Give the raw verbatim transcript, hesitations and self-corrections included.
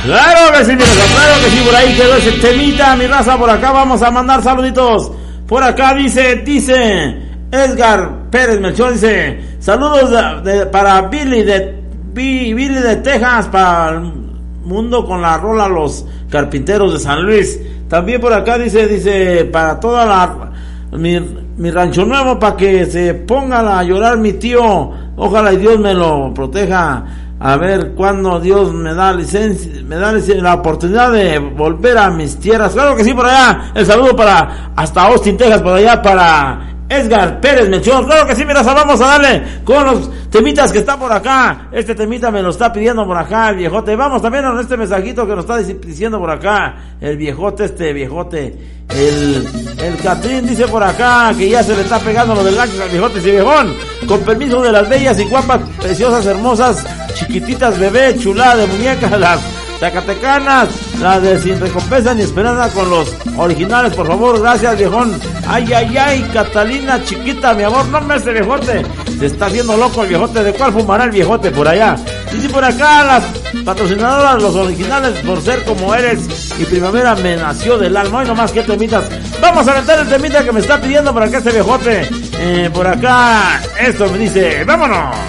Claro que sí, mi raza, claro que sí, por ahí quedó ese temita, mi raza. Por acá vamos a mandar saluditos. Por acá dice, dice Edgar Pérez Melchor, dice, saludos de, de, para Billy de Billy de Texas, para el mundo con la rola Los Carpinteros de San Luis. También por acá dice, dice, para toda la mi, mi rancho nuevo, para que se ponga a llorar mi tío. Ojalá y Dios me lo proteja. A ver cuándo Dios me da licencia, me da la oportunidad de volver a mis tierras. Claro que sí, por allá. El saludo para hasta Austin, Texas, por allá para Edgar Pérez Melchor. Claro que sí, mira, vamos a darle con los temitas que están por acá. Este temita me lo está pidiendo por acá el viejote. Vamos también con este mensajito que nos está diciendo por acá el viejote, este viejote. El, el Catrín dice por acá que ya se le está pegando lo del gancho al viejote. Sí, viejón, con permiso de las bellas y guapas, preciosas, hermosas, chiquititas, bebé, chulada de muñecas, las zacatecanas, las de sin recompensa ni esperanza, con los originales, por favor, gracias, viejón. Ay, ay, ay, Catalina chiquita, mi amor, no me hace viejote, se está haciendo loco el viejote. ¿De cuál fumará el viejote por allá? Y si por acá las patrocinadoras, los originales, por ser como eres y primavera me nació del alma. Hoy nomás que temitas, vamos a aventar el temita que me está pidiendo por acá este viejote. Eh, por acá, esto me dice, vámonos.